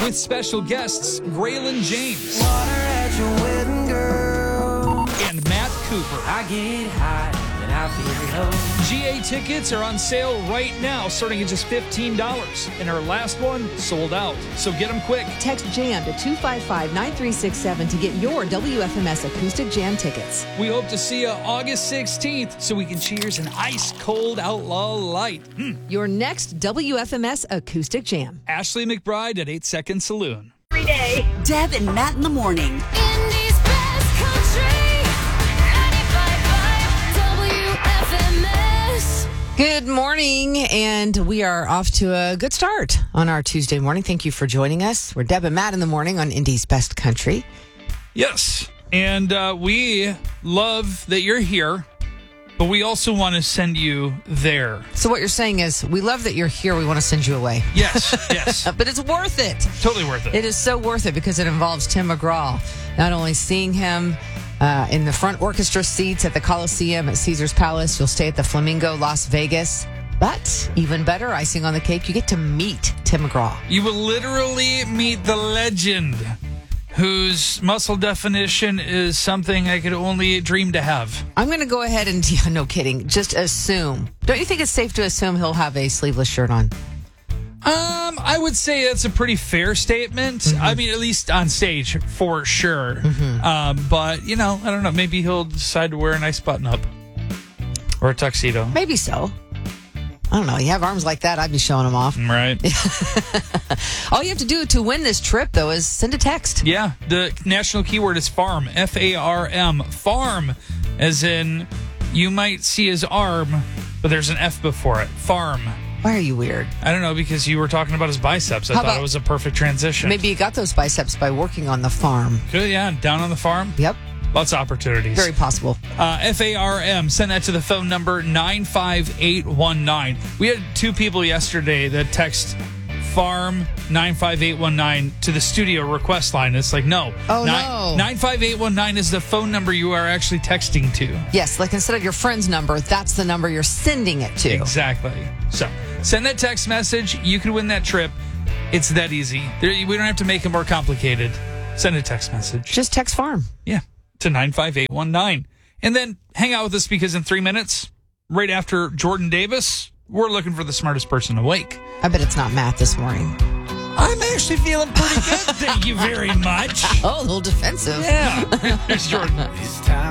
with special guests Graylin James and Matt Cooper. I get high and I feel low. GA tickets are on sale right now, starting at just $15. And our last one sold out. So get them quick. Text JAM to 255-9367 to get your WFMS Acoustic Jam tickets. We hope to see you August 16th so we can cheers an ice-cold Outlaw Light. Your next WFMS Acoustic Jam. Ashley McBride at 8 Second Saloon. Every day. Deb and Matt in the morning. Indy's best country, 95.5 WFMS. Good morning, and we are off to a good start on our Tuesday morning. Thank you for joining us. We're Deb and Matt in the morning on Indy's Best Country. Yes, and we love that you're here, but we also want to send you there. So what you're saying is, we love that you're here. We want to send you away. Yes, yes. But it's worth it. Totally worth it. It is so worth it because it involves Tim McGraw. Not only seeing him in the front orchestra seats at the Coliseum at Caesar's Palace, you'll stay at the Flamingo, Las Vegas. But even better, icing on the cake, you get to meet Tim McGraw. You will literally meet the legend whose muscle definition is something I could only dream to have. I'm going to go ahead and, no kidding, just assume. Don't you think it's safe to assume he'll have a sleeveless shirt on? I would say that's a pretty fair statement. Mm-hmm. I mean, at least on stage, for sure. Mm-hmm. But, I don't know. Maybe he'll decide to wear a nice button-up or a tuxedo. Maybe so. I don't know. You have arms like that, I'd be showing them off. Right. All you have to do to win this trip, though, is send a text. Yeah. The national keyword is farm. F-A-R-M. Farm. As in, you might see his arm, but there's an F before it. Farm. Why are you weird? I don't know, because you were talking about his biceps. I How thought about- it was a perfect transition. Maybe you got those biceps by working on the farm. Good, yeah. Down on the farm. Yep. Lots of opportunities. Very possible. FARM. Send that to the phone number 95819. We had two people yesterday that text farm 95819 to the studio request line. It's like, no. Oh, no. 95819 is the phone number you are actually texting to. Yes, like instead of your friend's number, that's the number you're sending it to. Exactly. So send that text message. You can win that trip. It's that easy. We don't have to make it more complicated. Send a text message. Just text farm. Yeah, to 95819. And then hang out with us because in 3 minutes, right after Jordan Davis, we're looking for the smartest person awake. I bet it's not Matt this morning. I'm actually feeling pretty good. Thank you very much. Oh, a little defensive. Yeah. Here's Jordan. It's time.